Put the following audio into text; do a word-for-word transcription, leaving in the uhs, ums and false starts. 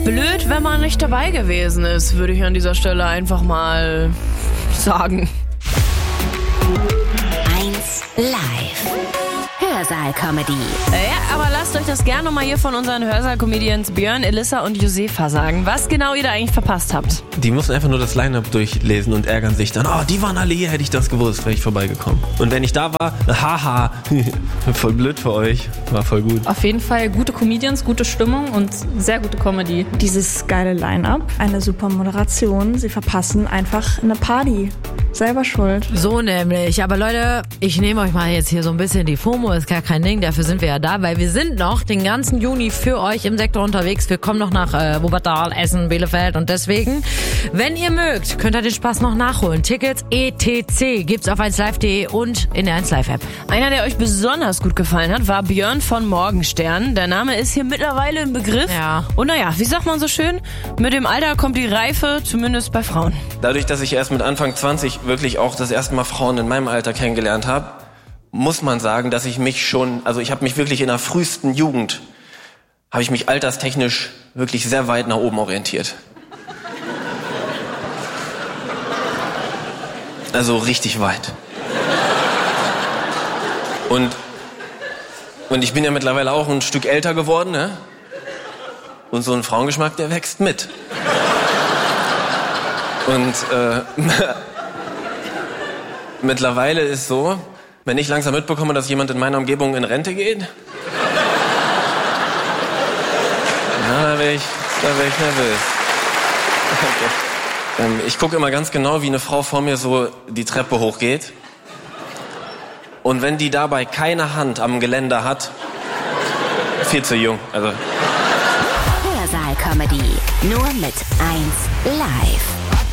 Blöd, wenn man nicht dabei gewesen ist, würde ich an dieser Stelle einfach mal sagen. eins live. Hörsaal-Comedy. Ja, aber lasst euch das gerne nochmal hier von unseren Hörsaal-Comedians Björn, Elissa und Josefa sagen, was genau ihr da eigentlich verpasst habt. Die mussten einfach nur das Line-Up durchlesen und ärgern sich dann, oh, die waren alle hier, hätte ich das gewusst, wäre ich vorbeigekommen. Und wenn ich da war, haha, voll blöd für euch, war voll gut. Auf jeden Fall gute Comedians, gute Stimmung und sehr gute Comedy. Dieses geile Line-Up, eine super Moderation, sie verpassen einfach eine Party. Selber schuld. So nämlich. Aber Leute, ich nehme euch mal jetzt hier so ein bisschen die FOMO, ist gar kein Ding, dafür sind wir ja da, weil wir sind noch den ganzen Juni für euch im Sektor unterwegs. Wir kommen noch nach äh, Wuppertal, Essen, Bielefeld und deswegen, wenn ihr mögt, könnt ihr den Spaß noch nachholen. Tickets et cetera gibt's auf eins live punkt de und in der eins Live App. Einer, der euch besonders gut gefallen hat, war Björn von Morgenstern. Der Name ist hier mittlerweile im Begriff. Ja. Und naja, wie sagt man so schön, mit dem Alter kommt die Reife, zumindest bei Frauen. Dadurch, dass ich erst mit Anfang zwanzig wirklich auch das erste Mal Frauen in meinem Alter kennengelernt habe, muss man sagen, dass ich mich schon, also ich habe mich wirklich in der frühesten Jugend, habe ich mich alterstechnisch wirklich sehr weit nach oben orientiert. Also richtig weit. Und, und ich bin ja mittlerweile auch ein Stück älter geworden, ne? Und so ein Frauengeschmack, der wächst mit. Und äh, mittlerweile ist so, wenn ich langsam mitbekomme, dass jemand in meiner Umgebung in Rente geht, ja, da wäre ich, da wär ich nervös. Okay. Ähm, ich gucke immer ganz genau, wie eine Frau vor mir so die Treppe hochgeht. Und wenn die dabei keine Hand am Geländer hat, viel zu jung. Also. Hörsaal-Comedy. Nur mit eins live.